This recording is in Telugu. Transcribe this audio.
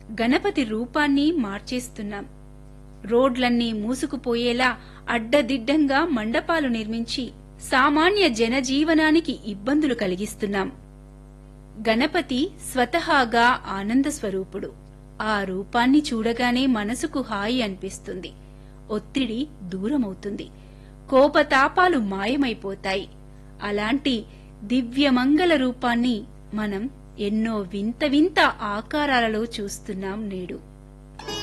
గణపతి రూపాన్ని మార్చేస్తున్నాం. రోడ్లన్నీ మూసుకుపోయేలా అడ్డదిడ్డంగా మండపాలు నిర్మించి సామాన్య జనజీవనానికి ఇబ్బందులు కలిగిస్తున్నాం. గణపతి స్వతహాగా ఆనంద స్వరూపుడు. ఆ రూపాన్ని చూడగానే మనసుకు హాయి అనిపిస్తుంది. ఒత్తిడి దూరమవుతుంది. కోపతాపాలు మాయమైపోతాయి. అలాంటి దివ్యమంగళ రూపాన్ని మనం ఎన్నో వింత వింత ఆకారాలలో చూస్తున్నాం నేడు.